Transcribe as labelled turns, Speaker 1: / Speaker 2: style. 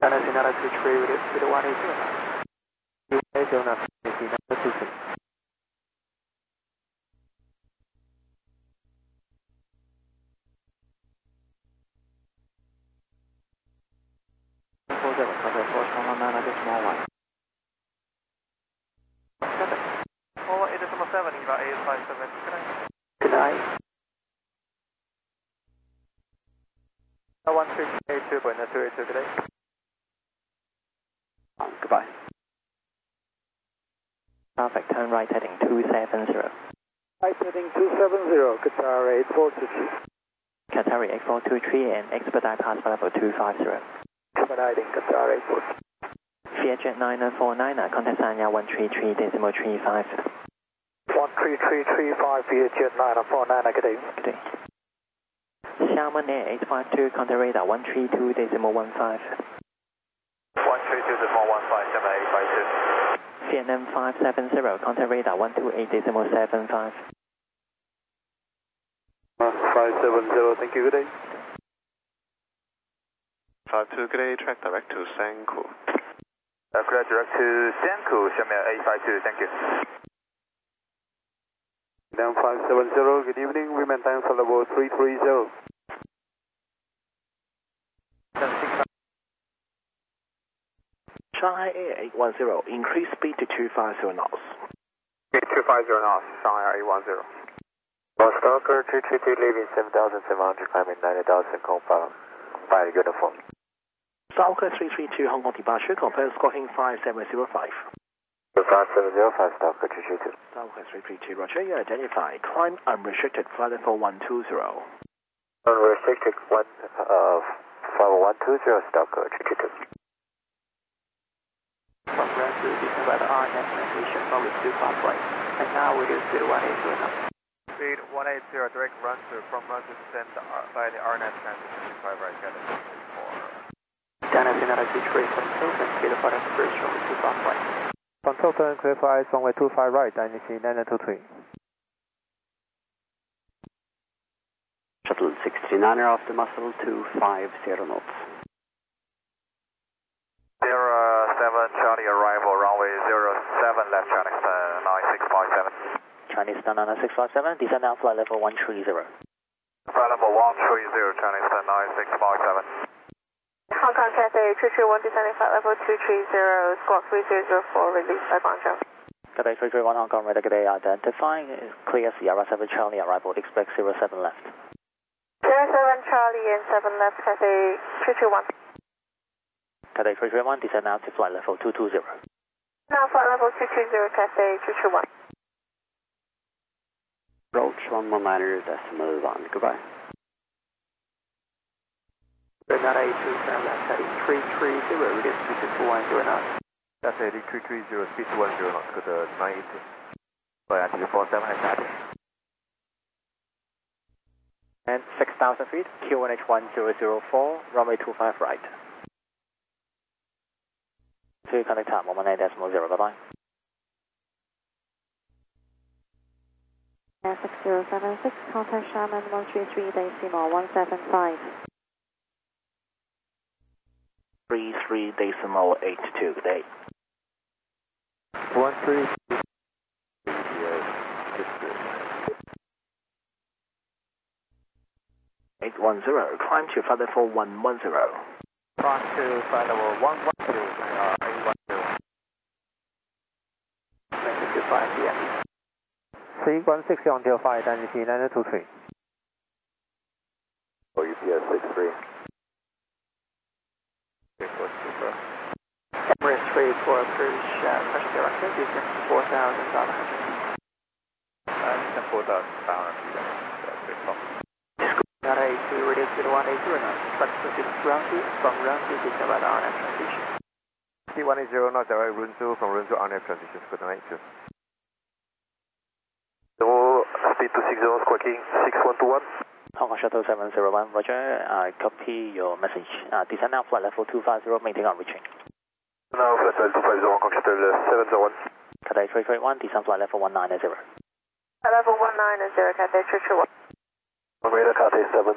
Speaker 1: China Sierra 23, reduce to the 180. 280 knots, China 23. Good night. 1382.282, good day.
Speaker 2: Goodbye.
Speaker 1: Perfect, turn right heading 270.
Speaker 3: Right heading 270, Qatar 8423.
Speaker 1: Qatar 8423 and expedite pass level 250.
Speaker 3: Expediting Qatar 8423.
Speaker 1: Vietjet 9049, contact Sanya 133.35.
Speaker 3: 13335, Vietjet 9049, good day.
Speaker 1: Good day. Xiamen Air 852, contact radar 132.15.
Speaker 4: 132.15, Xiamen 852.
Speaker 1: Vietnam 570, contact radar 128.75.
Speaker 3: 570, thank you, good day.
Speaker 4: 52, good day, track direct to Sanku.
Speaker 5: Correct, direct to Sanku, Xiamen 852, thank you.
Speaker 3: Vietnam 570, good evening, we maintain for level 330.
Speaker 2: Shanghai Air 810, increase speed to 250 knots.
Speaker 5: 250 knots, Shanghai 810.
Speaker 6: Stalker 222 leaving 7,700, climbing 90,000, compound, by uniform.
Speaker 2: Stalker 332 Hong Kong departure, compare Squawking 5705.
Speaker 6: 5705, Stalker 222.
Speaker 2: Stalker 332, roger, you identify, climb unrestricted, flight level 120.
Speaker 6: Unrestricted, flight 120, Stalker 222.
Speaker 1: From ground to descend by the RNS transition, forward to fast right. And now reduce to the 180 knots.
Speaker 4: Speed 180, direct run to, from run to descend by the RNS transition to 5 right, get it.
Speaker 1: China Sierra 23, control and speed of flight bridge over to fast right.
Speaker 3: Control turn, clear for ice, runway 25 right, INC 923.
Speaker 2: Shuttle 69er off the muscle to 50 knots.
Speaker 5: 07 Charlie arrival, runway 07 left Chinese 9657.
Speaker 1: Chinese 9657, descend now flight level 130.
Speaker 5: Flight level 130, Chinese 9657.
Speaker 7: Hong Kong Cathay 221, descending flight level 230, squawk 3004, release by Guangzhou.
Speaker 1: Cathay 331 Hong Kong, radar good day, identifying, clear Sierra 7 Charlie, arrival, expect 07 left.
Speaker 7: 07 Charlie and 7 left, Cathay 221.
Speaker 1: Cathay 331, descend now to flight level 220.
Speaker 7: Now flight level 220, Cathay 221.
Speaker 2: Roach 119.1, goodbye.
Speaker 1: Renata 82, turn left heading 330, reduce speed to 210 knots.
Speaker 4: That's heading 330, speed 210 knots, go to 980. By altitude 47 and static.
Speaker 1: And 6,000 feet, QNH 1004, runway 25 right. To contact time, 119.0, bye-bye.
Speaker 7: 6076, contact Sharman 133.175.
Speaker 2: 33.82, good day.
Speaker 3: 13.
Speaker 2: 810, climb to flight level 110.
Speaker 4: Climb to flight level 112, 810.
Speaker 1: 9:55 p.m.
Speaker 3: 316 until 5, INC 923.
Speaker 6: UPS 63.
Speaker 1: Emirates 34, approach pressure direction, distance 4,500.
Speaker 4: Distance 4,500.
Speaker 1: Renata 82, reduce to the 180 knots. Flight proceed ground to, from ground to descend by the RNS transition.
Speaker 4: Speed 180 knots, direct run to, from run to RNS transition, good night.
Speaker 5: Speed 260, squawking 6121.
Speaker 1: Hong Kong Shuttle 701, roger, copy your message. Descend now, flight level 250, maintain on reaching.
Speaker 5: Now flight level 250, Hong Kong Shuttle 701.
Speaker 1: Cathay 331, descend flight level 190.
Speaker 7: Flight level 190, Cathay 221.
Speaker 5: Radar Cathay 7.